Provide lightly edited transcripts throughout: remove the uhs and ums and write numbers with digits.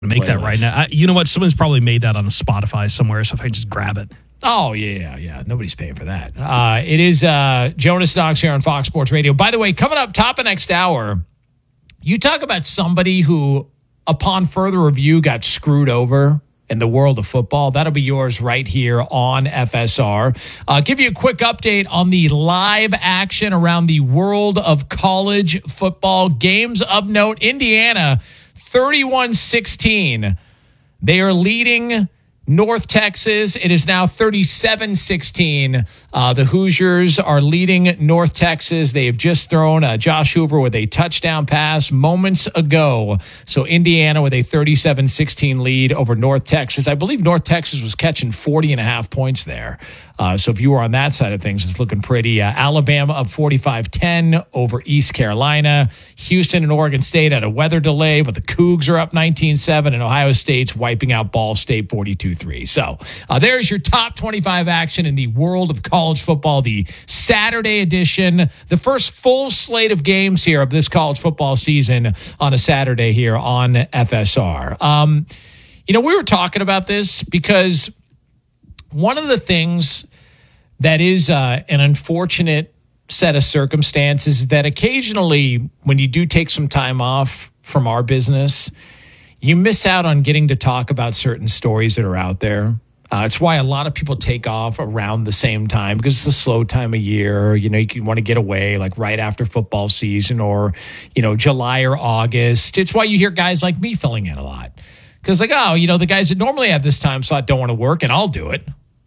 Make that right now. You know what? Someone's probably made that on a Spotify somewhere, so if I just grab it. Oh, yeah. Nobody's paying for that. It is Jonas Knox here on Fox Sports Radio. By the way, coming up top of next hour, you talk about somebody who, upon further review, got screwed over in the world of football. That'll be yours right here on FSR. Give you a quick update on the live action around the world of college football. Games of note, Indiana 31-16. They are leading North Texas. It is now 37-16. The Hoosiers are leading North Texas. They have just thrown Josh Hoover with a touchdown pass moments ago. So Indiana with a 37-16 lead over North Texas. I believe North Texas was catching 40.5 points there. So if you were on that side of things, it's looking pretty. Alabama up 45-10 over East Carolina. Houston and Oregon State had a weather delay, but the Cougs are up 19-7, and Ohio State's wiping out Ball State 42-3. So there's your top 25 action in the world of college football, the Saturday edition, the first full slate of games here of this college football season on a Saturday here on FSR. We were talking about this because one of the things that is an unfortunate set of circumstances that occasionally when you do take some time off from our business, you miss out on getting to talk about certain stories that are out there. It's why a lot of people take off around the same time because it's a slow time of year. You want to get away like right after football season or, July or August. It's why you hear guys like me filling in a lot because the guys that normally have this time slot don't want to work and I'll do it.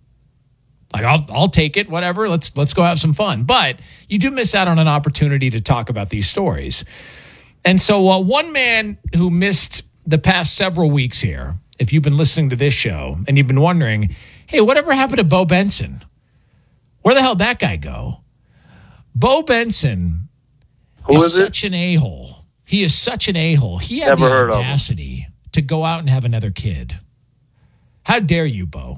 Like I'll take it, whatever. Let's go have some fun. But you do miss out on an opportunity to talk about these stories. And so one man who missed the past several weeks here, if you've been listening to this show and you've been wondering, hey, whatever happened to Bo Benson? Where the hell did that guy go? Bo Benson is such an a-hole. He is such an a-hole. He had the audacity to go out and have another kid. How dare you, Bo?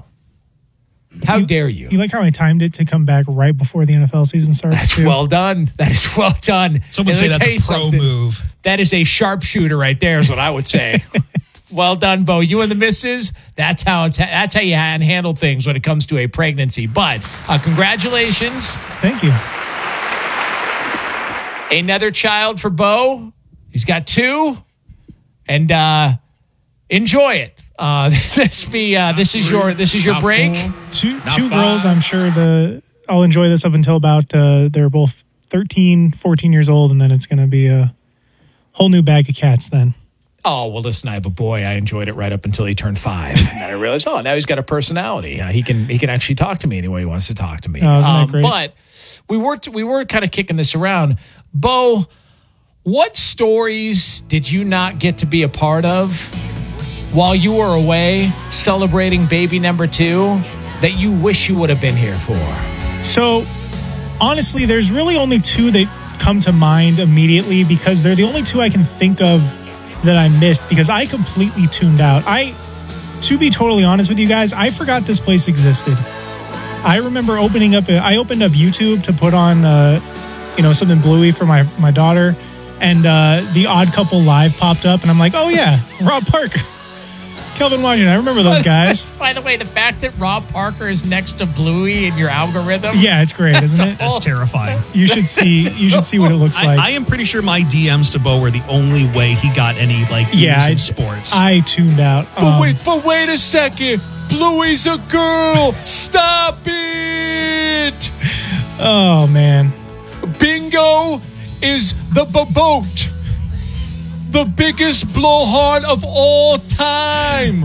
How dare you? You like how I timed it to come back right before the NFL season starts? That's well done. That is well done. Someone say that's a pro move. That is a sharpshooter right there is what I would say. Well done, Bo. You and the missus, that's how you handle things when it comes to a pregnancy. But congratulations. Thank you. Another child for Bo. He's got 2. And enjoy it. This is your break. Two girls. I'm sure I'll enjoy this up until about they're both 13, 14 years old, and then it's going to be a whole new bag of cats then. Oh, well, listen, I have a boy. I enjoyed it right up until he turned 5. And then I realized, now he's got a personality. He can actually talk to me any way he wants to talk to me. Oh, isn't that great? But we were kind of kicking this around. Bo, what stories did you not get to be a part of while you were away celebrating baby number 2 that you wish you would have been here for? So, honestly, there's really only 2 that come to mind immediately because they're the only 2 I can think of that I missed because I completely tuned out. To be totally honest with you guys, I forgot this place existed. I remember opening up YouTube to put on, something bluey for my daughter, and The Odd Couple Live popped up, and I'm like, oh yeah, Rob Parker. Kelvin Washington, I remember those guys. By the way, the fact that Rob Parker is next to Bluey in your algorithm. Yeah, it's great, isn't it? That's terrifying. You should see what it looks like. I am pretty sure my DMs to Bo were the only way he got any news in sports. I tuned out. But wait a second. Bluey's a girl. Stop it. Oh man. Bingo is the boat. The biggest blowhard of all time.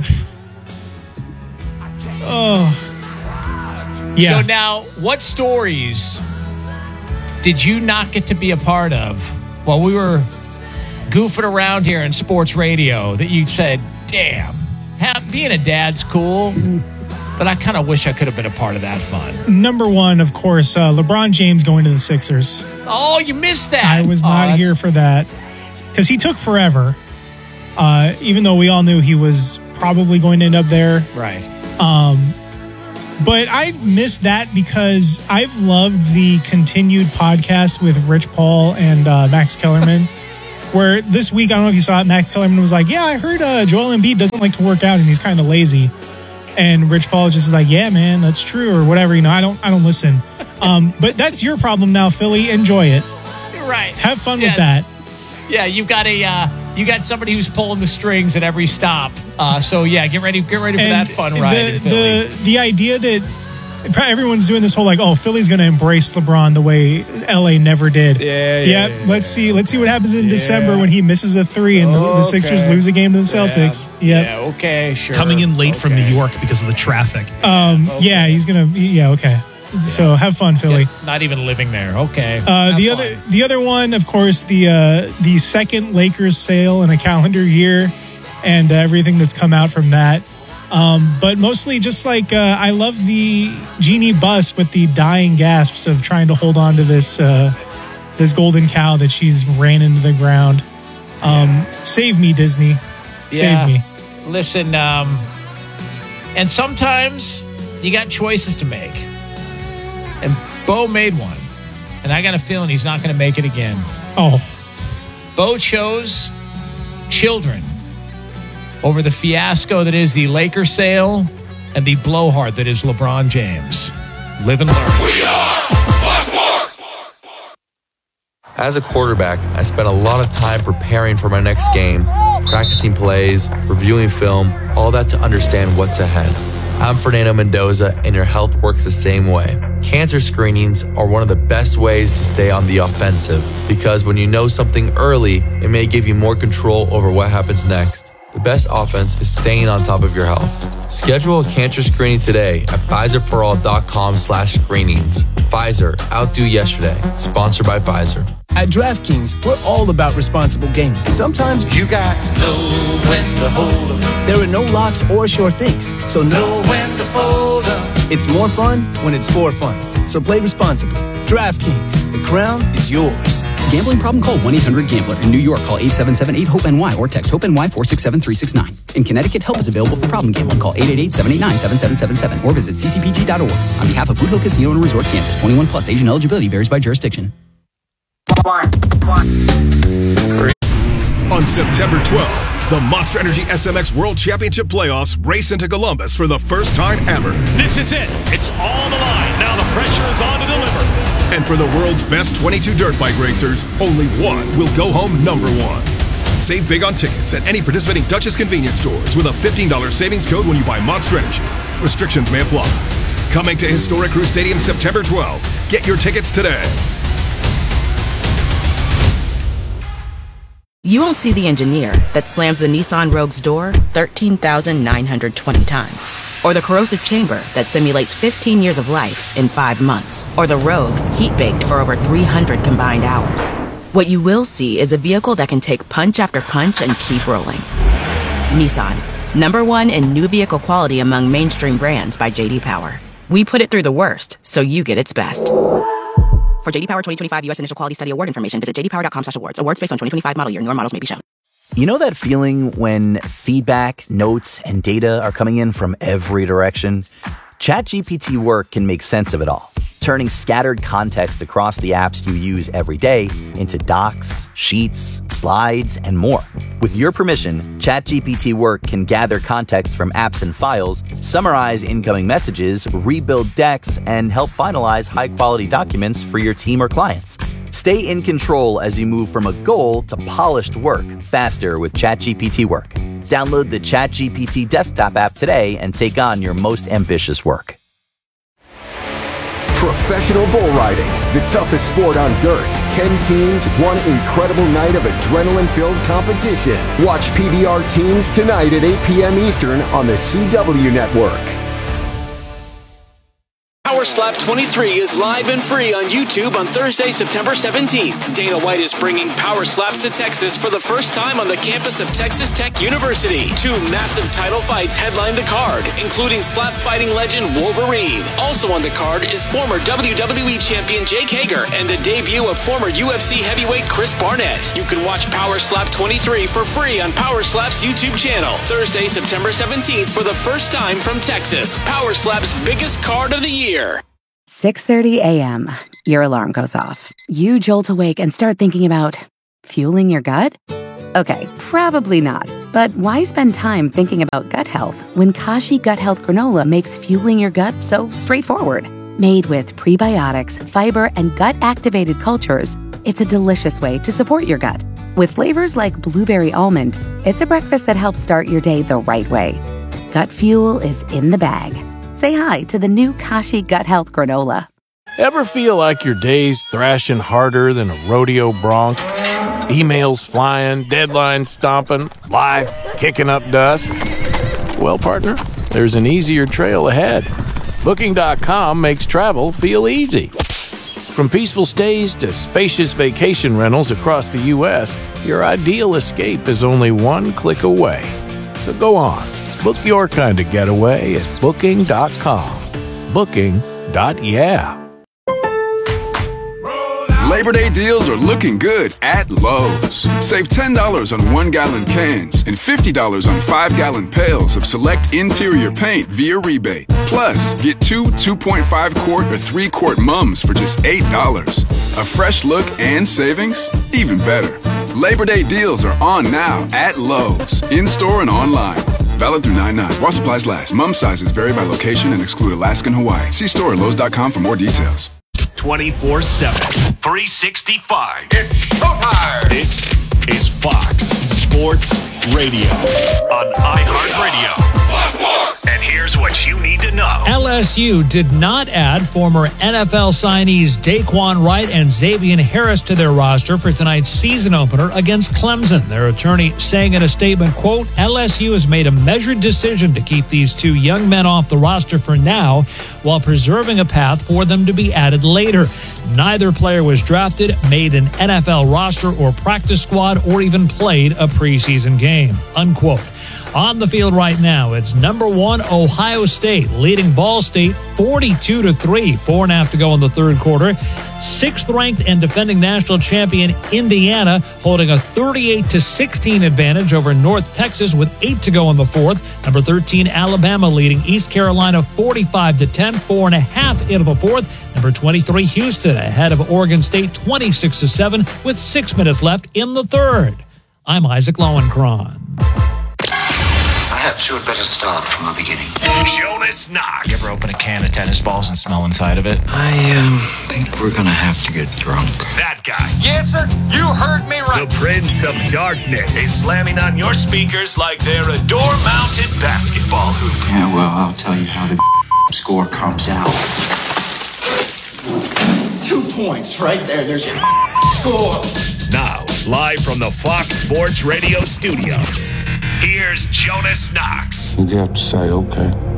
Oh. Yeah. So now, what stories did you not get to be a part of while we were goofing around here in sports radio that you said, damn, being a dad's cool, but I kind of wish I could have been a part of that fun? Number 1, of course, LeBron James going to the Sixers. Oh, you missed that. I was not here for that. Because he took forever, even though we all knew he was probably going to end up there. Right. But I missed that because I've loved the continued podcast with Rich Paul and Max Kellerman. Where this week, I don't know if you saw it, Max Kellerman was like, yeah, I heard Joel Embiid doesn't like to work out and he's kind of lazy. And Rich Paul just is like, yeah, man, that's true, or whatever. I don't listen. But that's your problem now, Philly. Enjoy it. You're right. Have fun with that. Yeah, you got somebody who's pulling the strings at every stop. So yeah, get ready for that fun ride in Philly. The idea that everyone's doing this whole like, oh, Philly's going to embrace LeBron the way LA never did. Yeah. Let's see what happens in December when he misses a 3 and the Sixers lose a game to the Celtics. Yeah, okay, sure. Coming in late from New York because of the traffic. Yeah, he's going to. Yeah, okay. So have fun, Philly. Yeah, not even living there. Okay. The other one, of course, the second Lakers sale in a calendar year, and everything that's come out from that. But mostly just like I love the Genie bus with the dying gasps of trying to hold on to this golden cow that she's ran into the ground. Save me, Disney. Save me. Listen, and sometimes you got choices to make. And Bo made one. And I got a feeling he's not going to make it again. Oh. Bo chose children over the fiasco that is the Lakers sale and the blowhard that is LeBron James. Live and learn. We are Black Sports. As a quarterback, I spent a lot of time preparing for my next game, practicing plays, reviewing film, all that to understand what's ahead. I'm Fernando Mendoza, and your health works the same way. Cancer screenings are one of the best ways to stay on the offensive, because when you know something early, it may give you more control over what happens next. The best offense is staying on top of your health. Schedule a cancer screening today at Pfizerforall.com/screenings. Pfizer, outdo yesterday. Sponsored by Pfizer. At DraftKings, we're all about responsible gaming. Sometimes you got to know when to hold 'em. There are no locks or sure things, so know when to fold 'em. It's more fun when it's for fun. So play responsibly. DraftKings, the crown is yours. Gambling problem? Call 1-800-GAMBLER. In New York, call 877-8-HOPE-NY or text HOPE-NY 467-369. In Connecticut, help is available for problem gambling. Call 888-789-7777 or visit ccpg.org. On behalf of Boot Hill Casino and Resort, Kansas, 21 plus. Age and eligibility varies by jurisdiction. On September 12th, the Monster Energy SMX World Championship Playoffs race into Columbus for the first time ever. This is it. It's all on the line. Now the pressure is on to deliver. And for the world's best 22 dirt bike racers, only one will go home number one. Save big on tickets at any participating Duchess convenience stores with a $15 savings code when you buy Monster Energy. Restrictions may apply. Coming to Historic Crew Stadium September 12th. Get your tickets today. You won't see the engineer that slams the Nissan Rogue's door 13,920 times. Or the corrosive chamber that simulates 15 years of life in 5 months. Or the Rogue heat-baked for over 300 combined hours. What you will see is a vehicle that can take punch after punch and keep rolling. Nissan, #1 in new vehicle quality among mainstream brands by J.D. Power. We put it through the worst, so you get its best. For J.D. Power 2025 U.S. Initial Quality Study Award information, visit jdpower.com/awards. Awards based on 2025 model year. Newer models may be shown. You know that feeling when feedback, notes, and data are coming in from every direction? ChatGPT Work can make sense of it all, turning scattered context across the apps you use every day into docs, sheets, slides, and more. With your permission, ChatGPT Work can gather context from apps and files, summarize incoming messages, rebuild decks, and help finalize high-quality documents for your team or clients. Stay in control as you move from a goal to polished work faster with ChatGPT Work. Download the ChatGPT desktop app today and take on your most ambitious work. Professional bull riding, the toughest sport on dirt. 10 teams, one incredible night of adrenaline-filled competition. Watch PBR Teams tonight at 8 p.m. Eastern on the CW Network. Power Slap 23 is live and free on YouTube on Thursday, September 17th. Dana White is bringing Power Slaps to Texas for the first time on the campus of Texas Tech University. 2 massive title fights headline the card, including slap fighting legend Wolverine. Also on the card is former WWE champion Jake Hager and the debut of former UFC heavyweight Chris Barnett. You can watch Power Slap 23 for free on Power Slap's YouTube channel. Thursday, September 17th for the first time from Texas. Power Slap's biggest card of the year. 6:30 a.m. Your alarm goes off. You jolt awake and start thinking about Fueling your gut? Okay, probably not. But why spend time thinking about gut health when Kashi Gut Health Granola makes fueling your gut so straightforward? Made with prebiotics, fiber, and gut-activated cultures, it's a delicious way to support your gut. With flavors like blueberry almond, it's a breakfast that helps start your day the right way. Gut fuel is in the bag. Say hi to the new Kashi Gut Health Granola. Ever feel like your day's thrashing harder than a rodeo bronc? Emails flying, deadlines stomping, life kicking up dust? Well, partner, there's an easier trail ahead. Booking.com makes travel feel easy. From peaceful stays to spacious vacation rentals across the U.S., your ideal escape is only one click away. So go on, book your kind of getaway at Booking.com. Booking.yeah. Labor Day deals are looking good at Lowe's. Save $10 on 1-gallon cans and $50 on 5-gallon pails of select interior paint via rebate. Plus, get 2 2.5-quart or 3-quart mums for just $8. A fresh look and savings? Even better. Labor Day deals are on now at Lowe's, in-store and online. Valid through 9/9. While supplies last. Mum sizes vary by location and exclude Alaska and Hawaii. See store at Lowe's.com for more details. 24/7, 365. It's showtime. This is Fox Sports Radio on iHeartRadio. And here's what you need to know. LSU did not add former NFL signees Daquan Wright and Xavier Harris to their roster for tonight's season opener against Clemson. Their attorney saying in a statement, quote, LSU has made a measured decision to keep these two young men off the roster for now while preserving a path for them to be added later. Neither player was drafted, made an NFL roster or practice squad, or even played a preseason game, unquote. On the field right now, it's number 1 Ohio State leading Ball State 42-3, 4.5 to go in the third quarter. 6th ranked and defending national champion Indiana holding a 38-16 advantage over North Texas with 8 to go in the fourth. Number 13 Alabama leading East Carolina 45-10, 4.5 into the fourth. Number 23 Houston ahead of Oregon State 26-7 with 6 minutes left in the third. I'm Isaac Lowenkron. Perhaps you had better start from the beginning. Jonas Knox. You ever open a can of tennis balls and smell inside of it? I think we're gonna have to get drunk. That guy. Yes, sir. You heard me right. The Prince of Darkness is slamming on your speakers like they're a door-mounted basketball hoop. Yeah, well, I'll tell you how the score comes out. 2 points right there. There's your score. Now, live from the Fox Sports Radio studios, here's Jonas Knox. You have to say, okay.